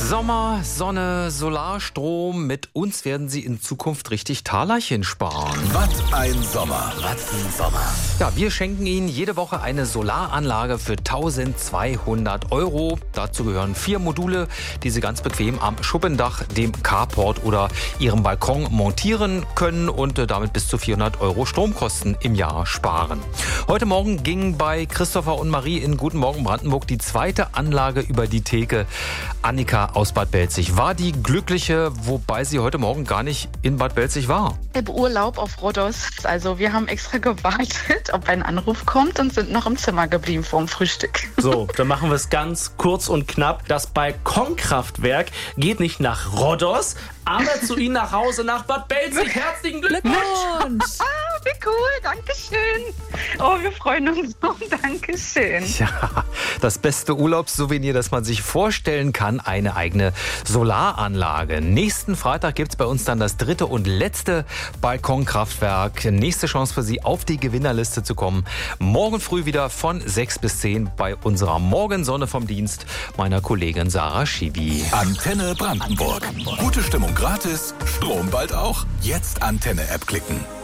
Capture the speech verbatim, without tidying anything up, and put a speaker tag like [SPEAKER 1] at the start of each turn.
[SPEAKER 1] Sommer, Sonne, Solarstrom. Mit uns werden Sie in Zukunft richtig Talerchen sparen.
[SPEAKER 2] Was ein Sommer. Was ein Sommer.
[SPEAKER 1] Ja, wir schenken Ihnen jede Woche eine Solaranlage für eintausendzweihundert Euro. Dazu gehören vier Module, die Sie ganz bequem am Schuppendach, dem Carport oder Ihrem Balkon montieren können und damit bis zu vierhundert Euro Stromkosten im Jahr sparen. Heute Morgen ging bei Christopher und Marie in Guten Morgen Brandenburg die zweite Anlage über die Theke. Annika aus Bad Belzig war die Glückliche, wobei sie heute Morgen gar nicht in Bad Belzig war.
[SPEAKER 3] Im Urlaub auf Rhodos. Also wir haben extra gewartet, ob ein Anruf kommt und sind noch im Zimmer geblieben vorm Frühstück.
[SPEAKER 4] So, dann machen wir es ganz kurz und knapp. Das Balkonkraftwerk geht nicht nach Rhodos, aber zu Ihnen nach Hause nach Bad Belzig. Herzlichen Glückwunsch!
[SPEAKER 3] Ah, wie cool, Dankeschön. Oh, wir freuen uns so, Dankeschön.
[SPEAKER 1] Ja, das beste Urlaubssouvenir, das man sich vorstellen kann, eine eigene Solaranlage. Nächsten Freitag gibt es bei uns dann das dritte und letzte Balkonkraftwerk. Nächste Chance für Sie, auf die Gewinnerliste zu kommen. Morgen früh wieder von sechs bis zehn bei unserer Morgensonne vom Dienst meiner Kollegin Sarah Schiwi.
[SPEAKER 2] Antenne Brandenburg. Gute Stimmung gratis, Strom bald auch. Jetzt Antenne-App klicken.